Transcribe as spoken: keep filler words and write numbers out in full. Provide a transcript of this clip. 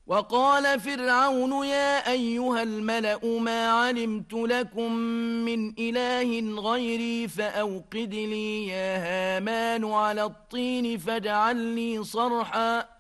وقال فرعون يا أيها الملأ ما علمت لكم من إله غيري فأوقد لي يا هامان على الطين فاجعل لي صرحا